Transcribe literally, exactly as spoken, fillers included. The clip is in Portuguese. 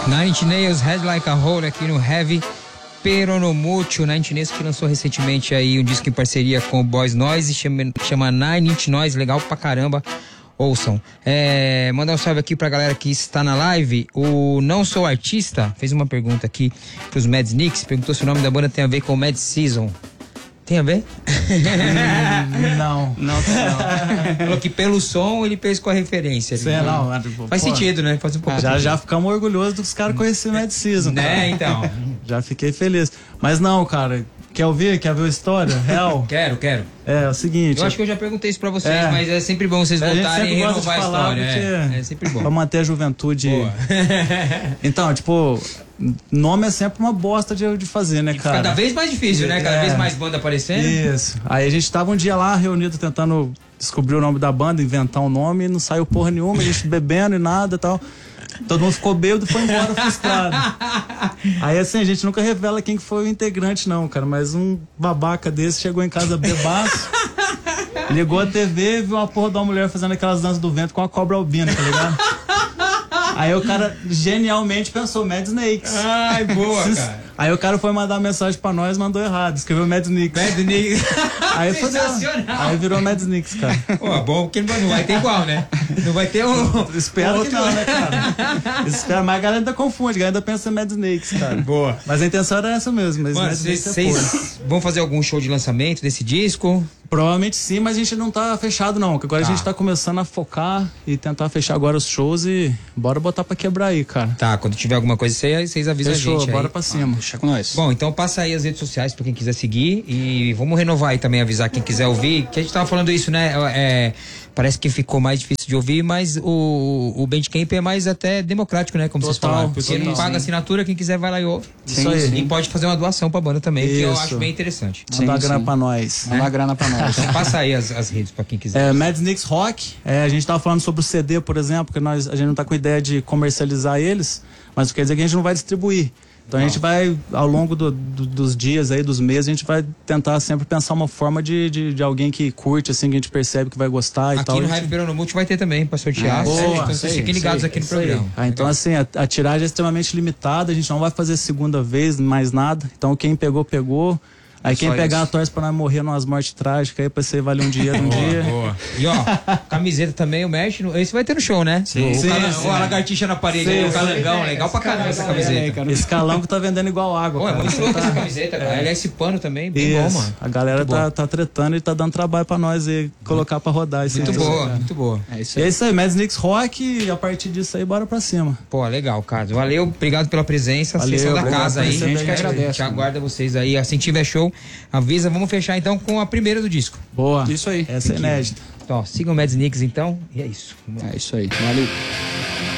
Nine Inch Nails, Head Like a Hole aqui no Heavy Peronomútil. Nine Inch Nails que lançou recentemente aí um disco em parceria com o Boys Noise, chama, chama Nine Inch Noise, legal pra caramba. Ouçam. É, mandar um salve aqui pra galera que está na live. O Não Sou Artista fez uma pergunta aqui pros Mad Snicks, perguntou se o nome da banda tem a ver com Mad Season. Tem a ver? Hum, não, não, não. Falou que pelo som ele fez com a referência. Sei, não, não, tipo, faz pô, sentido, né? Faz um pouco já, sentido. já ficamos orgulhosos dos caras conhecerem Mad Season. Né, então. Já fiquei feliz. Mas não, cara, quer ouvir? Quer ver a história real? Quero, quero. É, é o seguinte. Eu acho que eu já perguntei isso pra vocês, é, mas é sempre bom vocês voltarem e renovar a história. É, é sempre bom. Pra manter a juventude. Então, tipo, nome é sempre uma bosta de, de fazer, né, cara? Cada vez mais difícil, né? Cada é, vez mais banda aparecendo. Isso. Aí a gente tava um dia lá reunido tentando descobrir o nome da banda, inventar um nome, e não saiu porra nenhuma, a gente bebendo e nada e tal. Todo mundo ficou bêbado e foi embora frustrado. Aí assim, a gente nunca revela quem que foi o integrante não, cara, mas um babaca desse chegou em casa bebaço, ligou a T V e viu uma porra de uma mulher fazendo aquelas danças do vento com a cobra albina, tá ligado? Aí o cara genialmente pensou Mad Snakes. Ai, boa, cara. Aí o cara foi mandar mensagem pra nós, mandou errado, escreveu Mad Snakes. Mad Snakes. Aí fodeu. Aí virou Mad Snakes, cara. Pô, bom, porque não vai ter igual, né? Não vai ter um... Espero outro... que não, né, cara? Espero, mas a galera ainda confunde, a galera ainda pensa em Mad Snakes, cara. Boa. Mas a intenção era essa mesmo. Mas mano, vocês vão fazer algum show de lançamento desse disco? Provavelmente sim, mas a gente não tá fechado não, que agora tá. A gente tá começando a focar e tentar fechar agora os shows e bora botar pra quebrar aí, cara. Tá, quando tiver alguma coisa, vocês avisam Fechou, a gente bora aí. pra cima. Ah, deixa com nós. Bom, então passa aí as redes sociais pra quem quiser seguir e vamos renovar aí também, avisar quem quiser ouvir, que a gente tava falando isso, né, é, parece que ficou mais difícil de ouvir, mas o, o Bandcamp é mais até democrático, né, como total, vocês falaram, porque total, não paga sim. assinatura, quem quiser vai lá e ouve. Isso aí. E pode fazer uma doação pra banda também, isso. que eu acho bem interessante. Mandar uma grana pra nós. Mandar grana pra nós. Então passa aí as, as redes pra quem quiser. É, Mad Snakes Rock, é, a gente tava falando sobre o C D, por exemplo, que nós, a gente não tá com ideia de comercializar eles, mas quer dizer que a gente não vai distribuir. Então não. A gente vai, ao longo do, do, dos dias aí, dos meses, a gente vai tentar sempre pensar uma forma de, de, de alguém que curte, assim, que a gente percebe que vai gostar e aqui tal. Aqui no gente... Heavy Peronomútil vai ter também, pra sortear. Ah, boa, então vocês fiquem ligados sei, aqui no programa. Ah, então assim, a, a tiragem é extremamente limitada, a gente não vai fazer segunda vez, mais nada. Então quem pegou, pegou. Aí quem pegar a torce pra nós morrer numas mortes trágicas aí, pra você valer um dinheiro um boa, dia. Boa. E ó, camiseta também, o merch, esse vai ter no show, né? Sim, o, sim, cala, sim. O a lagartixa na parede, sim, o calangão, é, legal pra caramba essa camiseta. É, esse calango tá vendendo igual água. Pô, cara. é muito louco tá... essa camiseta, cara. Ela é esse pano também, bem isso. bom, mano. A galera tá, tá tretando e tá dando trabalho pra nós e colocar pra rodar isso. Muito aí, boa, cara. muito boa. É isso aí. E é isso aí, Mad Snakes Rock e a partir disso aí, bora pra cima. Pô, legal, cara. Valeu, obrigado pela presença. Valeu, vocês são da casa aí. A gente que agradece. A gente aguarda vocês aí. Assim tiver show, avisa. Vamos fechar então com a primeira do disco. Boa. Isso aí. Essa é inédita. Então, sigam o Mad Snicks então. E é isso. É isso aí. Valeu.